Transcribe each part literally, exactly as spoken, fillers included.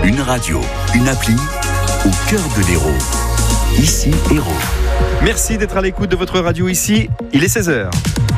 Une radio, une appli, au cœur de l'Hérault. Ici, Hérault. Merci d'être à l'écoute de votre radio ici. Il est seize heures.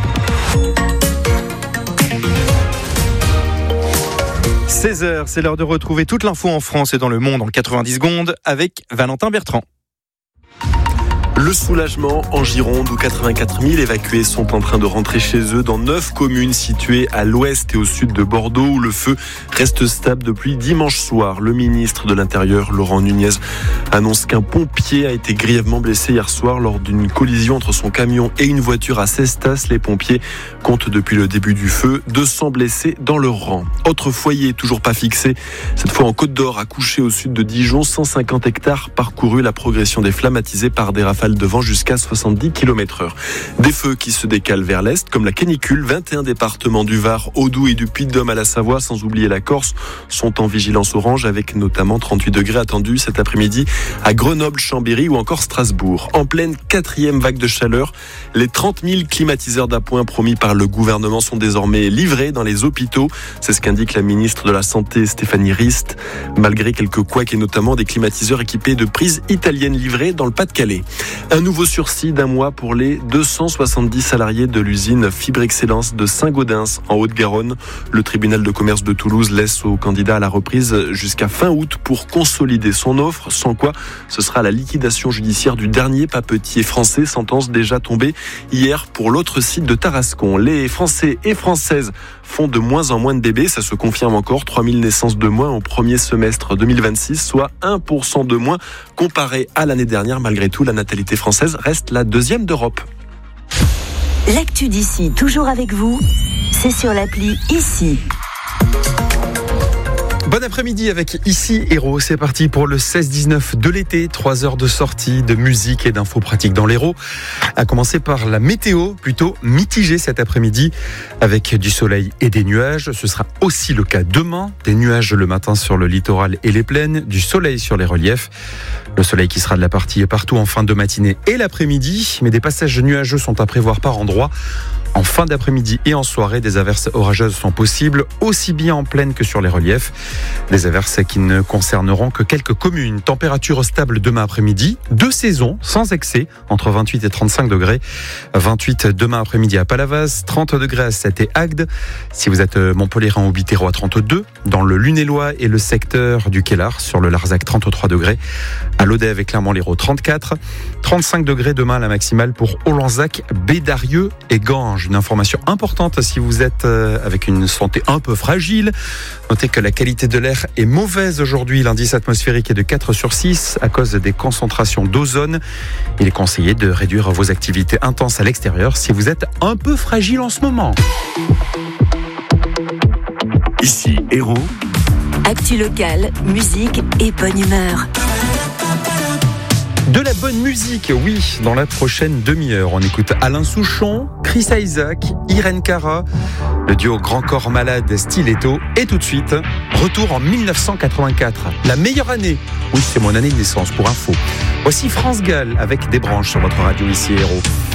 seize heures, c'est l'heure de retrouver toute l'info en France et dans le monde en quatre-vingt-dix secondes avec Valentin Bertrand. Le soulagement en Gironde où quatre-vingt-quatre mille évacués sont en train de rentrer chez eux dans neuf communes situées à l'ouest et au sud de Bordeaux où le feu reste stable depuis dimanche soir. Le ministre de l'Intérieur, Laurent Nunez, annonce qu'un pompier a été grièvement blessé hier soir lors d'une collision entre son camion et une voiture à Cestas. Les pompiers comptent depuis le début du feu deux cents blessés dans leur rang. Autre foyer toujours pas fixé, cette fois en Côte d'Or, à Coucher au sud de Dijon, cent cinquante hectares parcourus, la progression des flammes attisée par des rafales de vent jusqu'à soixante-dix kilomètres heure. Des feux qui se décalent vers l'est, comme la canicule. vingt et un départements du Var, au Doubs et du Puy-de-Dôme à la Savoie, sans oublier la Corse, sont en vigilance orange, avec notamment trente-huit degrés attendus cet après-midi à Grenoble, Chambéry ou encore Strasbourg. En pleine quatrième vague de chaleur, les trente mille climatiseurs d'appoint promis par le gouvernement sont désormais livrés dans les hôpitaux. C'est ce qu'indique la ministre de la Santé, Stéphanie Rist, malgré quelques couacs et notamment des climatiseurs équipés de prises italiennes livrés dans le Pas-de-Calais. Un nouveau sursis d'un mois pour les deux cent soixante-dix salariés de l'usine Fibre Excellence de Saint-Gaudens en Haute-Garonne. Le tribunal de commerce de Toulouse laisse au candidat à la reprise jusqu'à fin août pour consolider son offre, sans quoi ce sera la liquidation judiciaire du dernier papetier français, sentence déjà tombée hier pour l'autre site de Tarascon. Les Français et Françaises font de moins en moins de bébés, ça se confirme encore, trois mille naissances de moins au premier semestre deux mille vingt-six, soit un pour cent de moins comparé à l'année dernière. Malgré tout, la natalité française reste la deuxième d'Europe. L'actu d'ici, toujours avec vous, c'est sur l'appli Ici. Bon après-midi avec Ici Hérault, c'est parti pour le seize dix-neuf de l'été, trois heures de sortie, de musique et d'infos pratiques dans l'Hérault. À commencer par la météo, plutôt mitigée cet après-midi, avec du soleil et des nuages. Ce sera aussi le cas demain, des nuages le matin sur le littoral et les plaines, du soleil sur les reliefs. Le soleil qui sera de la partie partout en fin de matinée et l'après-midi, mais des passages nuageux sont à prévoir par endroits. En fin d'après-midi et en soirée, des averses orageuses sont possibles, aussi bien en plaine que sur les reliefs. Des averses qui ne concerneront que quelques communes. Température stable demain après-midi, deux saisons sans excès, entre vingt-huit et trente-cinq degrés. vingt-huit demain après-midi à Palavas, trente degrés à Sète et Agde. Si vous êtes Montpelliérain ou Biterrois, à trente-deux. Dans le Lunélois et le secteur du Kellar, sur le Larzac, trente-trois degrés. À Lodève avec Clermont-Lérault, trente-quatre. trente-cinq degrés demain à la maximale pour Olanzac, Bédarieux et Ganges. Une information importante si vous êtes avec une santé un peu fragile. Notez que la qualité de l'air est mauvaise aujourd'hui. L'indice atmosphérique est de quatre sur six à cause des concentrations d'ozone. Il est conseillé de réduire vos activités intenses à l'extérieur si vous êtes un peu fragile en ce moment. Ici, Hérault. Actu locale, musique et bonne humeur. De la bonne musique, oui, dans la prochaine demi-heure. On écoute Alain Souchon, Chris Isaak, Irène Cara, le duo Grand Corps Malade Stiletto. Et tout de suite, retour en mille neuf cent quatre-vingt-quatre, la meilleure année. Oui, c'est mon année de naissance, pour info. Voici France Gall avec Des branches sur votre radio Ici Hérault.